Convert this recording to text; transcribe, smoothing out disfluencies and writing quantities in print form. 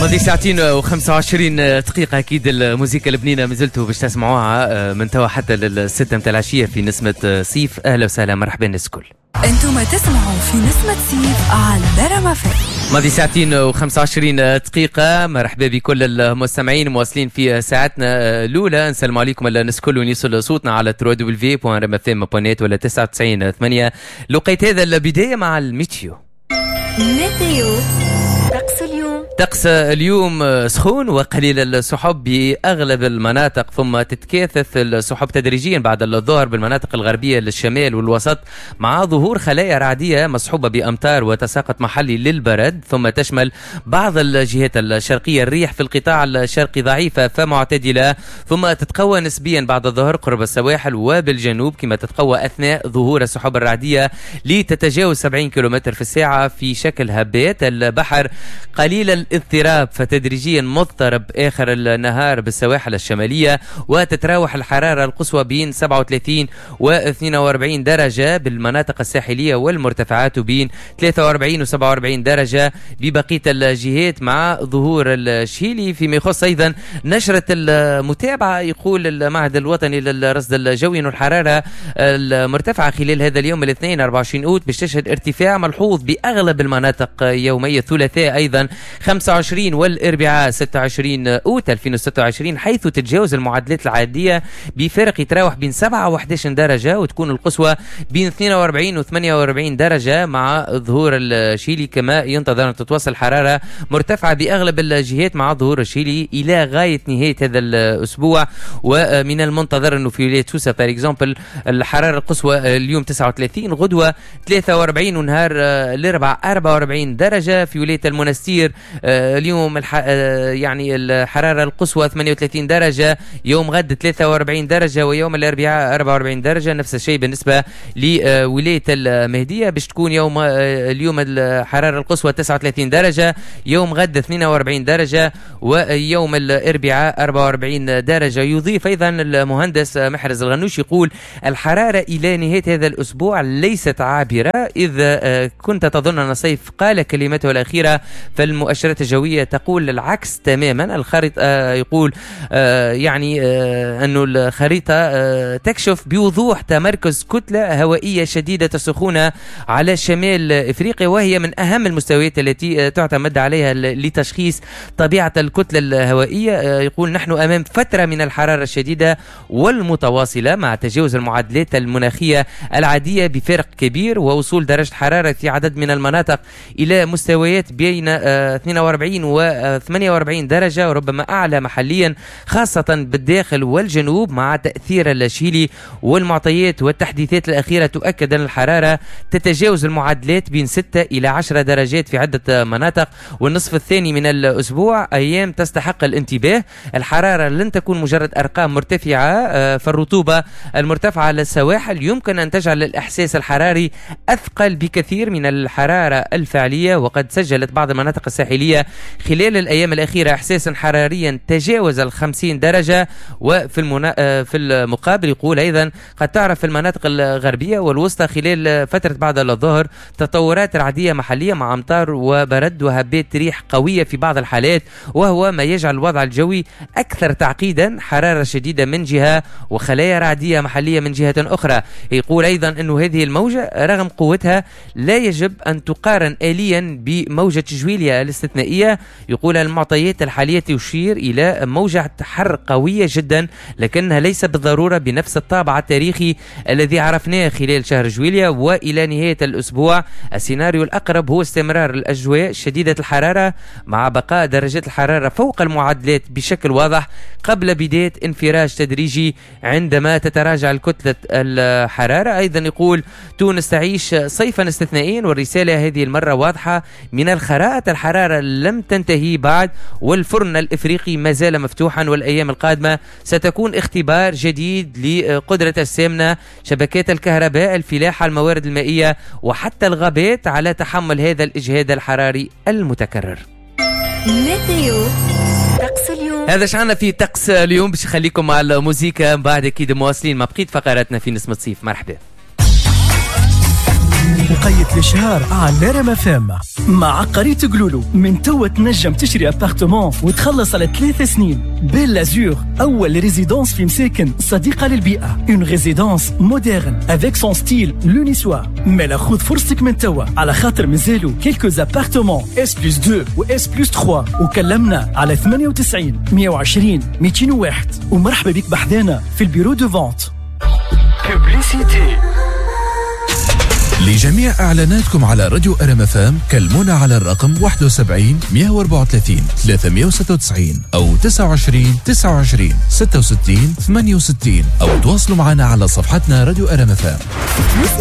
ماضي ساعتين و25 دقيقة. أكيد الموسيقى البنينة مازلتوا باش تسمعوها من توا حتى للستة متاع العشية في نسمة صيف. أهلا وسهلا، مرحبا الناس الكل. انتم تسمعوا في نسمة صيف على درما فم. ماضي ساعتين و25 دقيقة. مرحبا بكل المستمعين مواصلين في ساعتنا الأولى. نسلم عليكم الناس الكل ونيصل صوتنا على www.rmfm.net ولا 99.8. لقيت هذا البداية مع الميتيو. ميتيو. طقس اليوم سخون وقليل السحب بأغلب المناطق، ثم تتكاثف السحب تدريجيا بعد الظهر بالمناطق الغربية للشمال والوسط، مع ظهور خلايا رعدية مصحوبة بأمطار وتساقط محلي للبرد. ثم تشمل بعض الجهات الشرقية الريح في القطاع الشرقي ضعيفة فمعتدلة، ثم تتقوى نسبيا بعد الظهر قرب السواحل وبالجنوب، كما تتقوى أثناء ظهور السحب الرعدية لتتجاوز 70 كيلومتر في الساعة في شكل هبات. البحر قليل الاضطراب فتدريجيا مضطرب آخر النهار بالسواحل الشمالية، وتتراوح الحرارة القصوى بين 37 و 42 درجة بالمناطق الساحلية والمرتفعات، وبين 43 و 47 درجة ببقية الجهات مع ظهور الشيلي. فيما يخص أيضا نشرة المتابعة، يقول المعهد الوطني للرصد الجوي أن الحرارة المرتفعة خلال هذا اليوم الاثنين 24 أوت باش تشهد ارتفاع ملحوظ بأغلب المناطق يومي الثلاثاء أيضا 25 والاربعاء 26 أوت 2026، حيث تتجاوز المعدلات العادية بفارق يتراوح بين 7 و 11 درجة، وتكون القصوى بين 42 و 48 درجة مع ظهور الشيلي. كما ينتظر أن تتوصل الحرارة مرتفعة بأغلب الجهات مع ظهور الشيلي إلى غاية نهاية هذا الأسبوع. ومن المنتظر أنه في ولاية سوسة بار اكزامبل الحرارة القصوى اليوم 39، غدوة 43، ونهار الأربعاء 44 درجة. في ولاية المنستير اليوم يعني الحرارة القصوى 38 درجة، يوم غد 43 درجة، ويوم الأربعاء 44 درجة. نفس الشيء بالنسبة لولاية المهدية باش تكون يوم اليوم الحرارة القصوى 39 درجة، يوم غد 42 درجة، ويوم الأربعاء 44 درجة. يضيف أيضا المهندس محرز الغنوش يقول الحرارة إلى نهاية هذا الأسبوع ليست عابرة. إذا كنت تظن أن صيف قال كلمته الأخيرة فالمؤشرات الجوية تقول العكس تماما. الخريطة يقول يعني أنه الخريطة تكشف بوضوح تمركز كتلة هوائية شديدة السخونة على شمال إفريقيا، وهي من أهم المستويات التي تعتمد عليها لتشخيص طبيعة الكتلة الهوائية. يقول نحن أمام فترة من الحرارة الشديدة والمتواصلة مع تجاوز المعدلات المناخية العادية بفارق كبير، ووصول درجة حرارة في عدد من المناطق إلى مستويات بين 42 و 48 درجة، وربما أعلى محليا خاصة بالداخل والجنوب، مع تأثير الشيلي. والمعطيات والتحديثات الأخيرة تؤكد أن الحرارة تتجاوز المعدلات بين 6 إلى 10 درجات في عدة مناطق. والنصف الثاني من الأسبوع أيام تستحق الانتباه. الحرارة لن تكون مجرد أرقام مرتفعة، فالرطوبة المرتفعة على السواحل يمكن أن تجعل الإحساس الحراري أثقل بكثير من الحرارة الفعلية. وقد سجلت بعض المناطق الساحلية خلال الأيام الأخيرة إحساسا حراريا تجاوز 50 درجة. في المقابل يقول أيضا قد تعرف في المناطق الغربية والوسطى خلال فترة بعد الظهر تطورات رعدية محلية مع أمطار وبرد وهبات ريح قوية في بعض الحالات، وهو ما يجعل الوضع الجوي أكثر تعقيدا. حرارة شديدة من جهة وخلايا رعدية محلية من جهة أخرى. يقول أيضا أنه هذه الموجة رغم قوتها لا يجب أن تقارن آليا بموجة جويليا الاستثنائية. يقول المعطيات الحالية تشير إلى موجة حر قوية جدا، لكنها ليس بالضرورة بنفس الطابع التاريخي الذي عرفناه خلال شهر جويليا. وإلى نهاية الأسبوع السيناريو الأقرب هو استمرار الأجواء شديدة الحرارة مع بقاء درجات الحرارة فوق المعدلات بشكل واضح قبل بداية انفراج تدريجي عندما تتراجع الكتلة الحرارة. أيضا يقول تونس تعيش صيفا استثنائيا، والرسالة هذه المرة واضحة من الخرائط. الحرارة لم تنتهي بعد، والفرن الإفريقي ما زال مفتوحا، والأيام القادمة ستكون اختبار جديد لقدرة السمنة، شبكات الكهرباء، الفلاحة، الموارد المائية، وحتى الغابات على تحمل هذا الإجهاد الحراري المتكرر. ميتيو طقس اليوم. هذا شعنا في طقس اليوم. باش نخليكم مع الموسيقى بعد أكيد مواصلين مع بقية فقراتنا في نسمة صيف. مرحبا. بقية الشهر على ريم FM. مع عقاري تقولولو من توا تنجم تشري ابارتمون وتخلص على 3 سنين. بيل لازور أول ريزيدونس في مساكن صديقة للبيئة. Une résidence moderne avec son style l'unissoir. مالا خذ فرصتك من توا على خاطر مازالوا quelques appartements S+2 و S+3 وكلمنا على 98 120 201 ومرحبا بك بحذانا في البيرو دو فونت. Publicité. لجميع إعلاناتكم على راديو ريم FM كلمونا على الرقم 71 134 396 أو 29 29 66 68 أو تواصلوا معنا على صفحتنا راديو ريم FM.